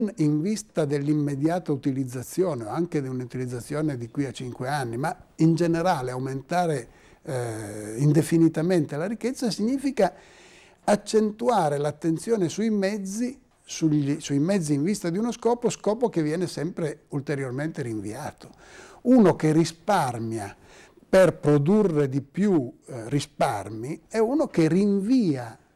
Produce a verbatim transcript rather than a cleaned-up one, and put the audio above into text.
in vista dell'immediata utilizzazione o anche di un'utilizzazione di qui a cinque anni, ma in generale aumentare eh, indefinitamente la ricchezza significa accentuare l'attenzione sui mezzi, sugli, sui mezzi in vista di uno scopo, scopo che viene sempre ulteriormente rinviato. Uno che risparmia per produrre di più eh, risparmi è uno che rinvia